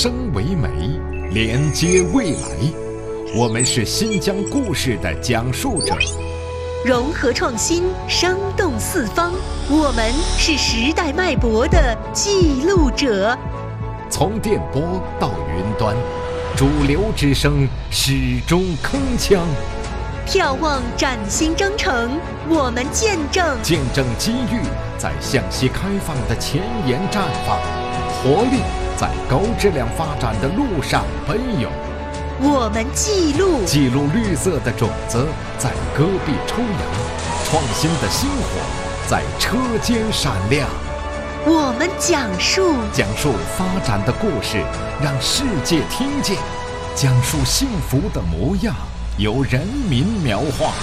生为美，连接未来。我们是新疆故事的讲述者， 融合创新，生动四方。我们是时代脉搏的记录者。 从电波到云端，主流之声始终铿锵。 眺望崭新征程，我们见证机遇在向西开放的前沿绽放，活力在高质量发展的路上奔涌。 我们记录绿色的种子在戈壁抽芽，创新的星火在车间闪亮。 我们讲述发展的故事，让世界听见；讲述幸福的模样，由人民描画。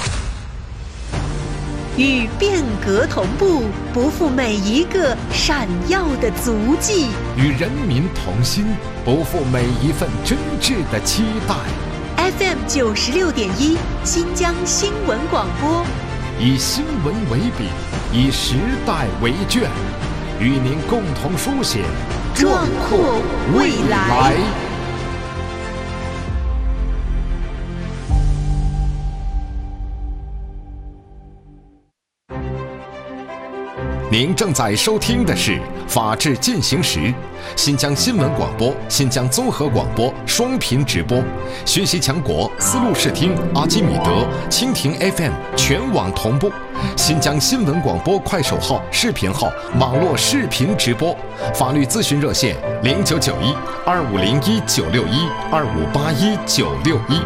与变革同步，不负每一个闪耀的足迹； 与人民同心，不负每一份真挚的期待。 FM 96.1，新疆新闻广播， 以新闻为笔，以时代为卷，与您共同书写壮阔未来。 您正在收听的是《法治进行时》，新疆新闻广播、新疆综合广播双频直播，学习强国丝路视听、阿基米德、蜻蜓 FM 全网同步，新疆新闻广播快手号、视频号网络视频直播，法律咨询热线0991-2501-961-2581-961。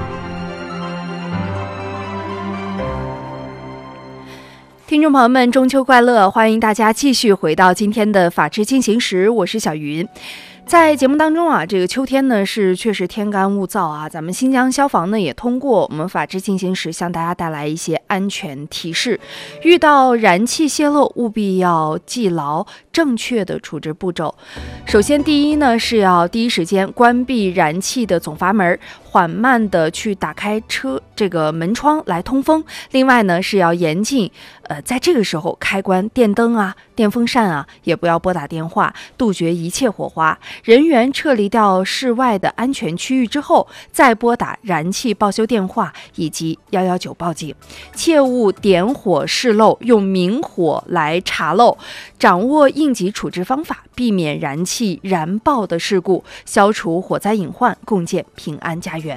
听众朋友们，中秋快乐！欢迎大家继续回到今天的法治进行时，我是小云。在节目当中啊，这个秋天呢是确实天干物燥啊，咱们新疆消防呢也通过我们法治进行时向大家带来一些安全提示，遇到燃气泄漏务必要记牢正确的处置步骤。首先第一呢是要第一时间关闭燃气的总阀门，缓慢的去打开这个门窗来通风。另外呢是要严禁在这个时候开关电灯啊、电风扇啊，也不要拨打电话，杜绝一切火花。人员撤离到室外的安全区域之后，再拨打燃气报修电话以及119报警。切勿点火试漏，用明火来查漏，掌握应急处置方法，避免燃气燃爆的事故，消除火灾隐患，共建平安家园。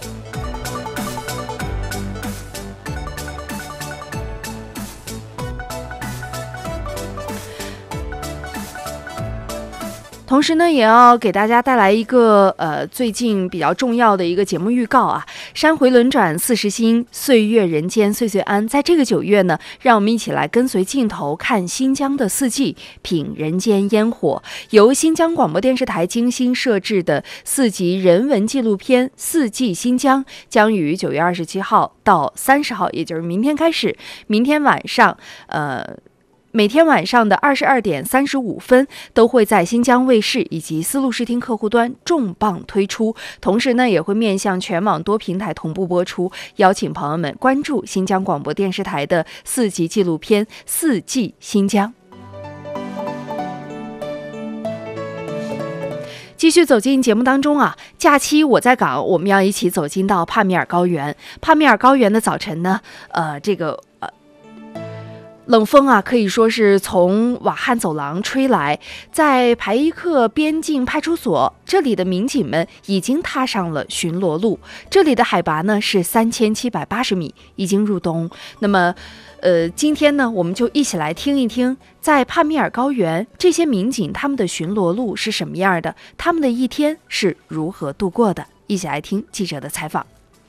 同时呢，也要给大家带来一个最近比较重要的一个节目预告啊！山回轮转40星，岁月人间岁岁安。在这个9月呢，让我们一起来跟随镜头看新疆的四季，品人间烟火。由新疆广播电视台精心设置的4集人文纪录片《四季新疆》，将于9月27号到30号，也就是明天开始，明天晚上每天晚上的22点35分都会在新疆卫视以及丝路视听客户端重磅推出，同时呢也会面向全网多平台同步播出，邀请朋友们关注新疆广播电视台的4集纪录片《四季新疆》。继续走进节目当中啊，假期我在岗，我们要一起走进到帕米尔高原。帕米尔高原的早晨呢，冷风啊，可以说是从瓦罕走廊吹来。在排伊克边境派出所，这里的民警们已经踏上了巡逻路。这里的海拔呢是3780米，已经入冬。那么，今天呢，我们就一起来听一听，在帕米尔高原这些民警他们的巡逻路是什么样的，他们的一天是如何度过的。一起来听记者的采访。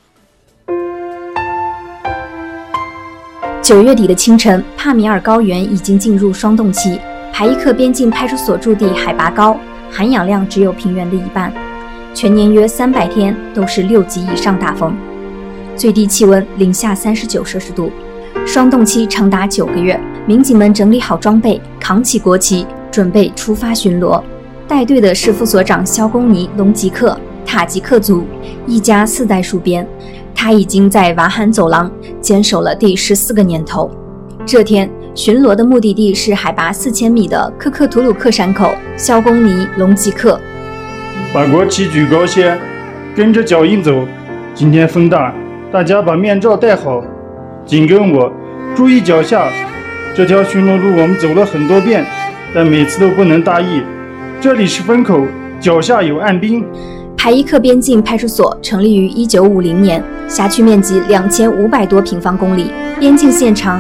9月底的清晨，帕米尔高原已经进入霜冻期。排伊克边境派出所驻地海拔高，含氧量只有平原的一半，全年约300天都是6级以上大风，最低气温零下39摄氏度。霜冻期长达9个月，民警们整理好装备，扛起国旗，准备出发巡逻。带队的是副所长肖公尼·隆吉克，塔吉克族，一家4代戍边。他已经在瓦罕走廊坚守了第14个年头。这天巡逻的目的地是海拔4000米的科克图鲁克山口。肖公尼·隆吉克把国旗举高些，跟着脚印走。今天风大，大家把面罩戴好，紧跟我，注意脚下。这条巡逻路我们走了很多遍，但每次都不能大意。这里是风口，脚下有岸兵。 排伊克边境派出所成立于1950年，辖区面积2500多平方公里，边境线长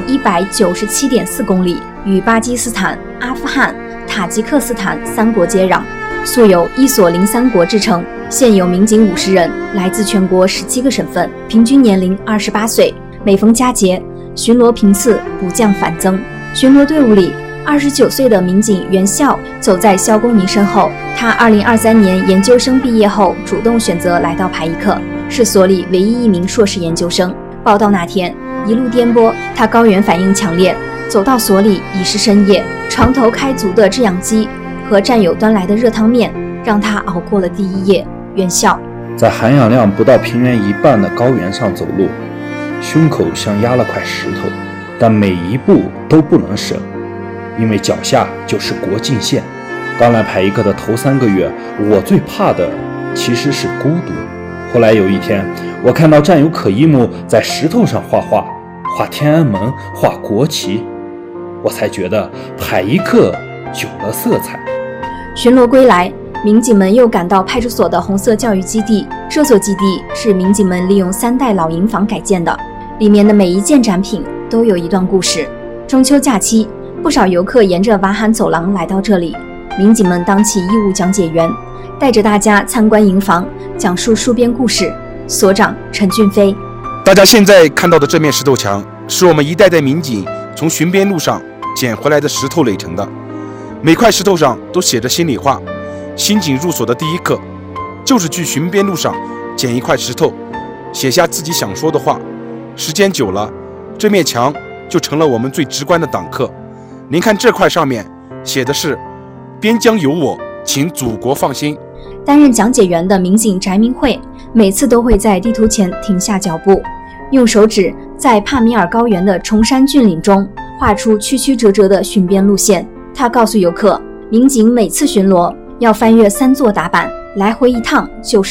197.4公里，与巴基斯坦、阿富汗、塔吉克斯坦3国接壤，素有一所邻3国之称。现有民警50人，来自全国17个省份，平均年龄28岁。每逢佳节，巡逻频次不降反增。巡逻队伍里，29岁的民警袁笑走在肖公民身后。他2023年研究生毕业后，主动选择来到排伊克，是所里唯一一名硕士研究生。报到那天，一路颠簸，他高原反应强烈。走到所里已是深夜，床头开足的制氧机和战友端来的热汤面，让他熬过了第一夜。袁笑在含氧量不到平原一半的高原上走路，胸口像压了块石头，但每一步都不能省，因为脚下就是国境线。刚来排伊克的头3个月，我最怕的其实是孤独。后来有一天，我看到战友可伊木在石头上画画，画天安门，画国旗，我才觉得排伊克有了色彩。 巡逻归来，民警们又赶到派出所的红色教育基地。这所基地是民警们利用3代老营房改建的，里面的每一件展品都有一段故事。中秋假期，不少游客沿着瓦罕走廊来到这里，民警们当起义务讲解员，带着大家参观营房，讲述戍边故事。所长陈俊飞： 大家现在看到的这面石头墙，是我们一代代民警从巡边路上捡回来的石头垒成的。每块石头上都写着心里话。新警入所的第一课，就是去巡边路上捡一块石头，写下自己想说的话。时间久了，这面墙就成了我们最直观的党课。您看这块上面写的是“边疆有我，请祖国放心”。 担任讲解员的民警翟明慧每次都会在地图前停下脚步，用手指在帕米尔高原的崇山峻岭中画出曲曲折折的巡边路线。他告诉游客，民警每次巡逻要翻越3座打板，来回一趟就是